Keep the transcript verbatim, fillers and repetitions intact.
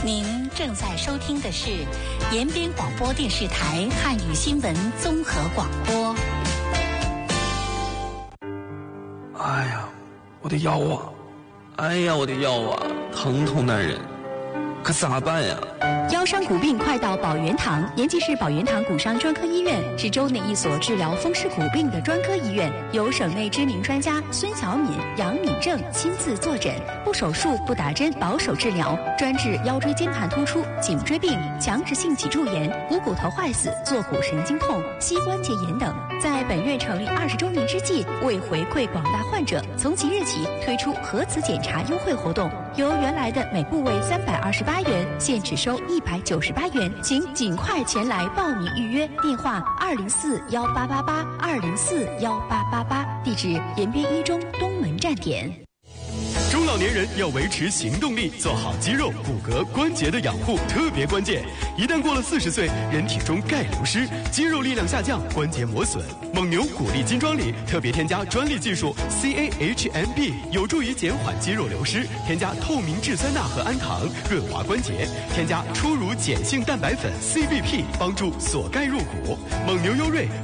您正在收听的是延边广播电视台汉语新闻综合广播。 哎呀，我的腰啊！哎呀，我的腰啊，疼痛难忍，可咋办呀？ 腰伤骨病快到保元堂，延吉市保元堂骨伤专科医院是州内一所治疗风湿骨病的专科医院，由省内知名专家孙小敏、杨敏正亲自坐诊，不手术、不打针，保守治疗，专治腰椎间盘突出、颈椎病、强直性脊柱炎、股骨头坏死、坐骨神经痛、膝关节炎等。在本院成立二十周年之际，为回馈广大患者，从即日起推出核磁检查优惠活动，由原来的每部位三百二十八元，现只收一百九十八元，请尽快前来报名预约。电话二零四幺八八八二零四幺八八八，地址延边一中东门站点。 中老年人要维持行动力，做好肌肉、骨骼、关节的养护特别关键。一旦过了四十岁，人体中钙流失，肌肉力量下降，关节磨损。蒙牛骨力金装里特别添加专利技术 C A H M B， 有助于减缓肌肉流失。添加透明质酸钠和氨糖，润滑关节。添加初乳碱性蛋白粉 C B P， 帮助锁钙入骨。蒙牛优瑞